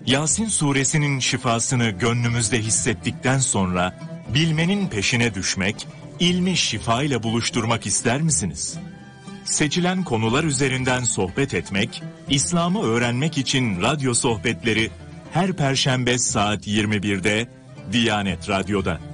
Yasin suresinin şifasını gönlümüzde hissettikten sonra bilmenin peşine düşmek, ilmi şifa ile buluşturmak ister misiniz? Seçilen konular üzerinden sohbet etmek, İslam'ı öğrenmek için radyo sohbetleri her Perşembe saat 21'de Diyanet Radyo'da.